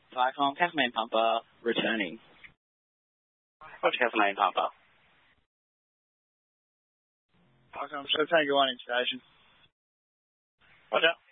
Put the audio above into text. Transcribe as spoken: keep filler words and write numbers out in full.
Viacom, Castle Main Pumper, returning. Roger, Castle Main Pumper. Viacom, Show Tango one in station. Roger.